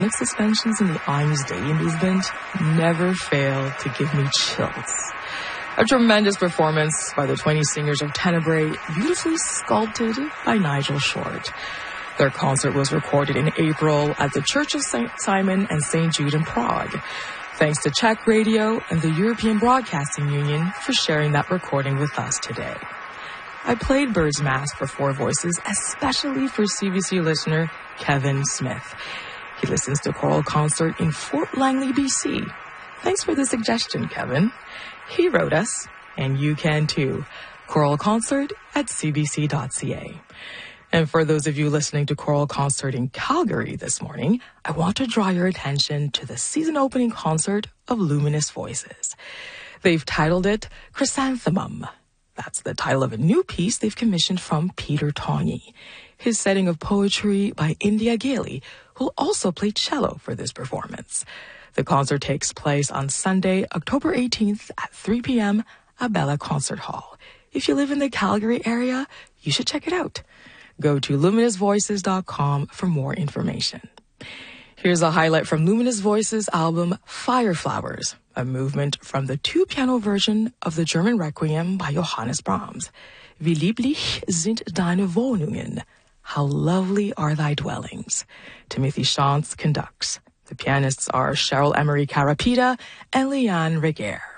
Its suspensions in the Agnus Dei movement never fail to give me chills. A tremendous performance by the 20 Singers of Tenebrae, beautifully sculpted by Nigel Short. Their concert was recorded in April at the Church of St. Simon and St. Jude in Prague. Thanks to Czech Radio and the European Broadcasting Union for sharing that recording with us today. I played Bird's Mask for Four Voices, especially for CBC listener Kevin Smith. He listens to Choral Concert in Fort Langley, BC. Thanks for the suggestion, Kevin. He wrote us, and you can too. Choral Concert at cbc.ca. And for those of you listening to Choral Concert in Calgary this morning, I want to draw your attention to the season opening concert of Luminous Voices. They've titled it Chrysanthemum. That's the title of a new piece they've commissioned from Peter Tongi. His setting of poetry by India Gailey, who'll also play cello for this performance. The concert takes place on Sunday, October 18th at 3 p.m. at Bella Concert Hall. If you live in the Calgary area, you should check it out. Go to luminousvoices.com for more information. Here's a highlight from Luminous Voices' album Fireflowers, a movement from the two-piano version of the German Requiem by Johannes Brahms. Wie lieblich sind deine Wohnungen. How lovely are thy dwellings. Timothy Shantz conducts. The pianists are Cheryl Emery Carapita and Leanne Reguer.